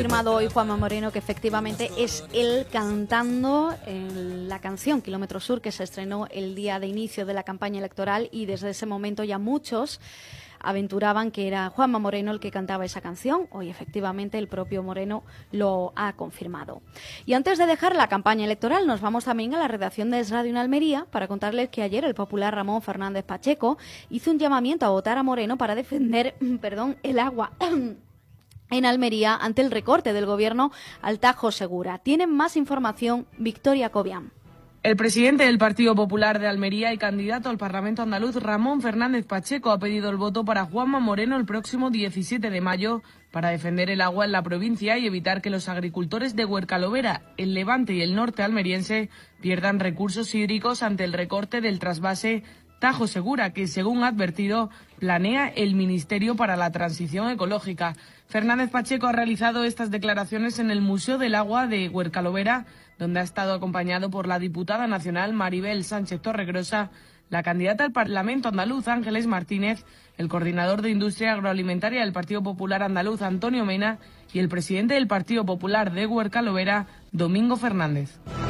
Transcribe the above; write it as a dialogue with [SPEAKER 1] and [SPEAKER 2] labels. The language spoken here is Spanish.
[SPEAKER 1] confirmado hoy Juanma Moreno que efectivamente es él cantando en la canción Kilómetro Sur, que se estrenó el día de inicio de la campaña electoral, y desde ese momento ya muchos aventuraban que era Juanma Moreno el que cantaba esa canción. Hoy efectivamente el propio Moreno lo ha confirmado. Y antes de dejar la campaña electoral, nos vamos también a la redacción de Es Radio en Almería para contarles que ayer el popular Ramón Fernández Pacheco hizo un llamamiento a votar a Moreno para defender el agua en Almería ante el recorte del gobierno al Tajo Segura. Tienen más información Victoria Cobian.
[SPEAKER 2] El presidente del Partido Popular de Almería y candidato al Parlamento andaluz, Ramón Fernández Pacheco, ha pedido el voto para Juanma Moreno el próximo 17 de mayo para defender el agua en la provincia y evitar que los agricultores de Huercalovera, el Levante y el norte almeriense pierdan recursos hídricos ante el recorte del trasvase Tajo Segura, que según ha advertido planea el Ministerio para la Transición Ecológica. Fernández Pacheco ha realizado estas declaraciones en el Museo del Agua de Huercalovera, donde ha estado acompañado por la diputada nacional Maribel Sánchez Torregrosa, la candidata al Parlamento andaluz Ángeles Martínez, el coordinador de Industria Agroalimentaria del Partido Popular andaluz Antonio Mena y el presidente del Partido Popular de Huercalovera, Domingo Fernández.